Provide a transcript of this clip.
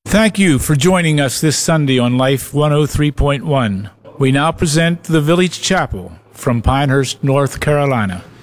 Thank you for joining us this Sunday on Life 103.1. We now present the Village Chapel from Pinehurst, North Carolina.